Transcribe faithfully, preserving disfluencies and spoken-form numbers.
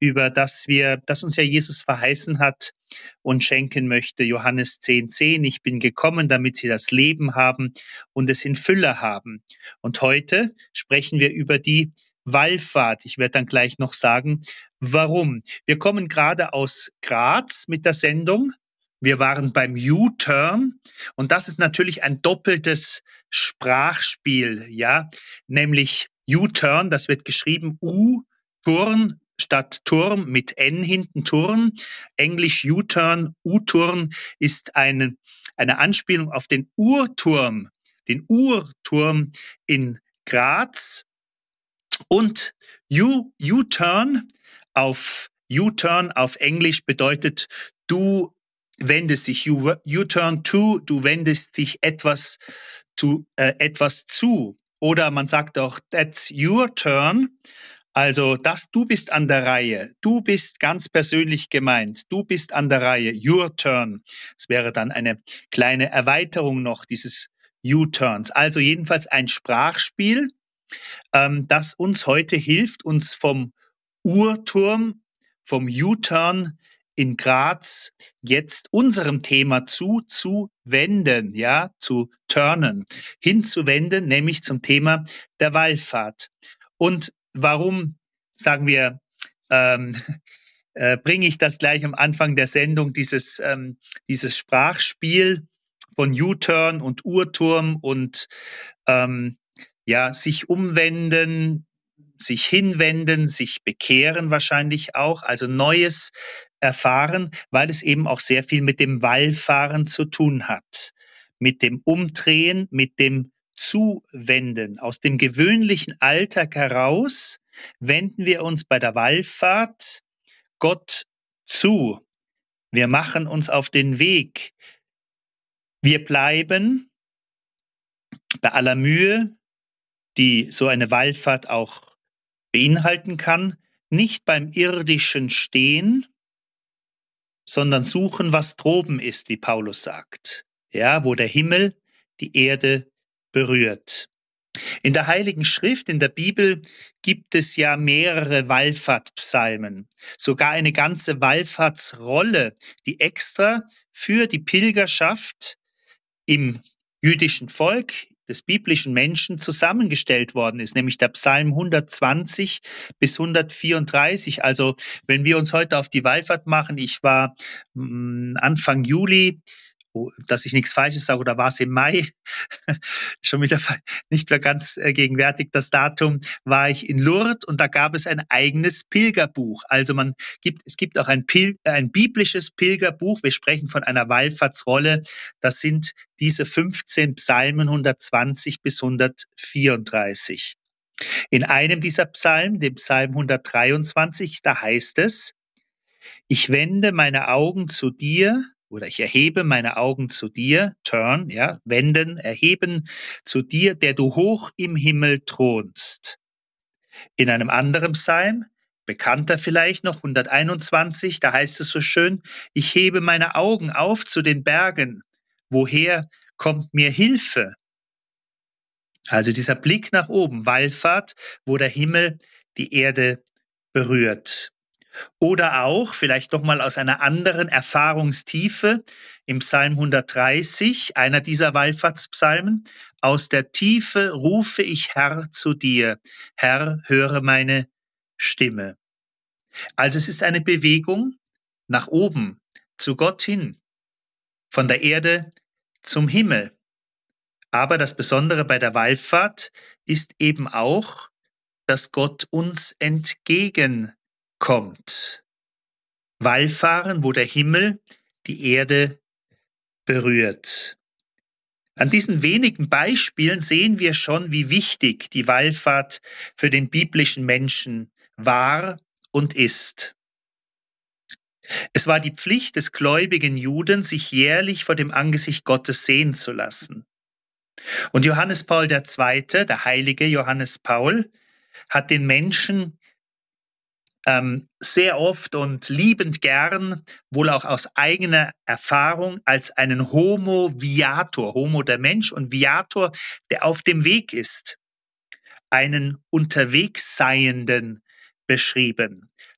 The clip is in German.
über das wir, das uns ja Jesus verheißen hat und schenken möchte. Johannes zehn, zehn, ich bin gekommen, damit sie das Leben haben und es in Fülle haben. Und heute sprechen wir über die Wallfahrt. Ich werde dann gleich noch sagen, warum. Wir kommen gerade aus Graz mit der Sendung. Wir waren beim U-Turn und das ist natürlich ein doppeltes Sprachspiel, ja, nämlich U-Turn, das wird geschrieben U-Turn statt Turm mit N hinten, Turn. Englisch U-Turn, U-Turn ist eine, eine Anspielung auf den Uhrturm, den Uhrturm in Graz. Und U, U-Turn auf U-Turn auf Englisch bedeutet, du wendest dich, you, you turn to, du wendest dich etwas zu, äh, etwas zu. Oder man sagt auch, that's your turn. Also, das, du bist an der Reihe. Du bist ganz persönlich gemeint. Du bist an der Reihe. Your turn. Es wäre dann eine kleine Erweiterung noch dieses U-Turns. Also jedenfalls ein Sprachspiel, ähm, das uns heute hilft, uns vom Uhrturm, vom U-Turn in Graz jetzt unserem Thema zu, zu wenden, ja, zu turnen, hinzuwenden, nämlich zum Thema der Wallfahrt. Und warum, sagen wir, ähm, äh, bringe ich das gleich am Anfang der Sendung, dieses, ähm, dieses Sprachspiel von U-Turn und Uhrturm und ähm, ja, sich umwenden, sich hinwenden, sich bekehren wahrscheinlich auch, also Neues erfahren, weil es eben auch sehr viel mit dem Wallfahren zu tun hat, mit dem Umdrehen, mit dem Zuwenden. Aus dem gewöhnlichen Alltag heraus wenden wir uns bei der Wallfahrt Gott zu. Wir machen uns auf den Weg. Wir bleiben bei aller Mühe, die so eine Wallfahrt auch beinhalten kann, nicht beim Irdischen stehen, sondern suchen, was droben ist, wie Paulus sagt. Ja, wo der Himmel die Erde berührt. In der Heiligen Schrift, in der Bibel, gibt es ja mehrere Wallfahrtspsalmen, sogar eine ganze Wallfahrtsrolle, die extra für die Pilgerschaft im jüdischen Volk, des biblischen Menschen zusammengestellt worden ist, nämlich der Psalm hundertzwanzig bis hundertvierunddreißig. Also wenn wir uns heute auf die Wallfahrt machen, ich war mh, Anfang Juli, oh, dass ich nichts Falsches sage, oder war es im Mai, schon wieder nicht mehr ganz äh, gegenwärtig das Datum, war ich in Lourdes und da gab es ein eigenes Pilgerbuch. Also man gibt, es gibt auch ein, Pil ein biblisches Pilgerbuch. Wir sprechen von einer Wallfahrtsrolle. Das sind diese fünfzehn Psalmen hundertzwanzig bis hundertvierunddreißig. In einem dieser Psalmen, dem Psalm hundertdreiundzwanzig, da heißt es, ich wende meine Augen zu dir, oder ich erhebe meine Augen zu dir, turn, ja, wenden, erheben zu dir, der du hoch im Himmel thronst. In einem anderen Psalm, bekannter vielleicht noch, hunderteinundzwanzig, da heißt es so schön, ich hebe meine Augen auf zu den Bergen, woher kommt mir Hilfe? Also dieser Blick nach oben, Wallfahrt, wo der Himmel die Erde berührt. Oder auch, vielleicht doch mal aus einer anderen Erfahrungstiefe, im Psalm hundertdreißig, einer dieser Wallfahrtspsalmen, aus der Tiefe rufe ich Herr zu dir. Herr, höre meine Stimme. Also es ist eine Bewegung nach oben, zu Gott hin, von der Erde zum Himmel. Aber das Besondere bei der Wallfahrt ist eben auch, dass Gott uns entgegenkommt. Wallfahren, wo der Himmel die Erde berührt. An diesen wenigen Beispielen sehen wir schon, wie wichtig die Wallfahrt für den biblischen Menschen war und ist. Es war die Pflicht des gläubigen Juden, sich jährlich vor dem Angesicht Gottes sehen zu lassen. Und Johannes Paul der Zweite, der heilige Johannes Paul, hat den Menschen ähm, sehr oft und liebend gern, wohl auch aus eigener Erfahrung, als einen Homo viator, Homo der Mensch und Viator, der auf dem Weg ist, einen Unterwegsseienden beschrieben.